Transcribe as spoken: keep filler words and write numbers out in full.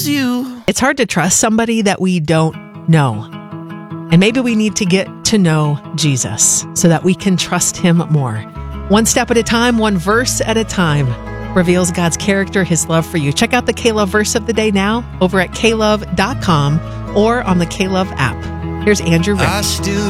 loves you. It's hard to trust somebody that we don't know. And maybe we need to get to know Jesus so that we can trust him more. One step at a time, one verse at a time, reveals God's character, his love for you. Check out the K-Love verse of the day now over at k love dot com or on the K-Love app. Here's Andrew Rick. I still